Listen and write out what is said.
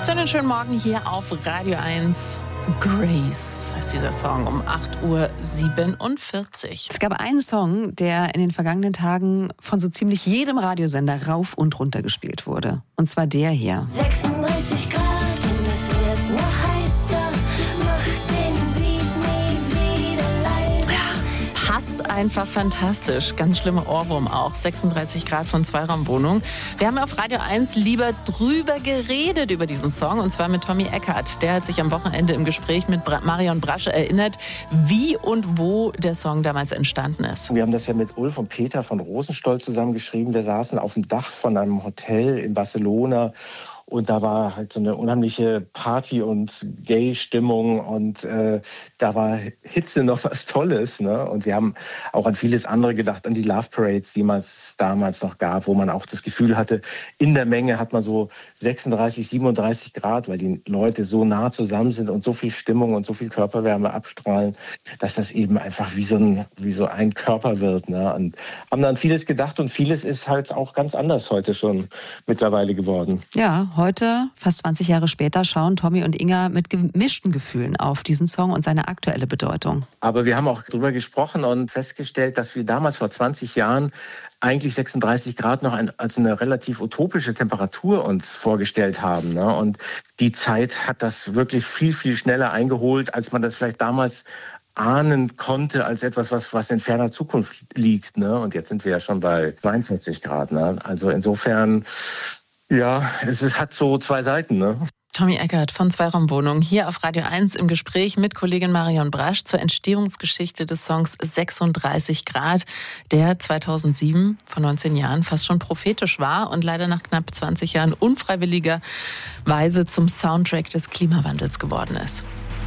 So, einen schönen Morgen hier auf Radio 1. Grace heißt dieser Song um 8.47 Uhr. Es gab einen Song, der in den vergangenen Tagen von so ziemlich jedem Radiosender rauf und runter gespielt wurde. Und zwar der hier. 36 Grad und es wird noch heißer. Mach den Beat nie wieder leiser. Passt einfach fantastisch. Ganz schlimmer Ohrwurm auch. 36 Grad von Zweiraumwohnung. Wir haben auf Radio 1 lieber drüber geredet über diesen Song. Und zwar mit Tommy Eckert. Der hat sich am Wochenende im Gespräch mit Marion Brasche erinnert, wie und wo der Song damals entstanden ist. Wir haben das ja mit Ulf und Peter von Rosenstolz zusammengeschrieben. Wir saßen auf dem Dach von einem Hotel in Barcelona. Und da war halt so eine unheimliche Party- und Gay-Stimmung und da war Hitze noch was Tolles. Ne? Und wir haben auch an vieles andere gedacht, an die Love Parades, die es damals noch gab, wo man auch das Gefühl hatte, in der Menge hat man so 36, 37 Grad, weil die Leute so nah zusammen sind und so viel Stimmung und so viel Körperwärme abstrahlen, dass das eben einfach wie so ein Körper wird. Ne? Und haben dann vieles gedacht und vieles ist halt auch ganz anders heute schon mittlerweile geworden. Ja, heute, fast 20 Jahre später, schauen Tommy und Inga mit gemischten Gefühlen auf diesen Song und seine aktuelle Bedeutung. Aber wir haben auch drüber gesprochen und festgestellt, dass wir damals vor 20 Jahren eigentlich 36 Grad noch als eine relativ utopische Temperatur uns vorgestellt haben. Ne? Und die Zeit hat das wirklich viel, viel schneller eingeholt, als man das vielleicht damals ahnen konnte als etwas, was in ferner Zukunft liegt. Ne? Und jetzt sind wir ja schon bei 42 Grad. Ne? Also insofern, ja, es hat so zwei Seiten. Ne? Tommy Eckert von Zweiraumwohnung hier auf Radio 1 im Gespräch mit Kollegin Marion Brasch zur Entstehungsgeschichte des Songs 36 Grad, der 2007, vor 19 Jahren, fast schon prophetisch war und leider nach knapp 20 Jahren unfreiwilligerweise zum Soundtrack des Klimawandels geworden ist.